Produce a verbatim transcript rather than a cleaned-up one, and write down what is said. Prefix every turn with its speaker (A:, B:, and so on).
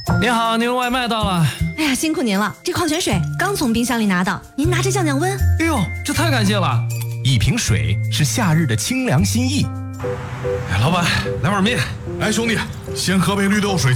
A: 您好，您的外卖到了。
B: 哎呀，辛苦您了，这矿泉水刚从冰箱里拿到，您拿着降降温。
A: 哎呦，这太感谢了！
C: 一瓶水是夏日的清凉心意。
A: 哎，老板，来碗面。
D: 哎，兄弟，先喝杯绿豆水。